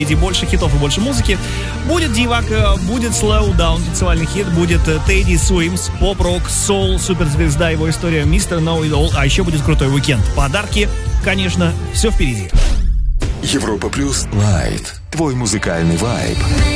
Больше хитов и больше музыки. Будет Дивак, будет Slow Down, танцевальный хит, будет Teddy Swims, поп-рок, соул, суперзвезда, его история, Mr. Know It All, а еще будет крутой уикенд. Подарки, конечно, все впереди. Европа Плюс Лайт. Твой музыкальный вайб.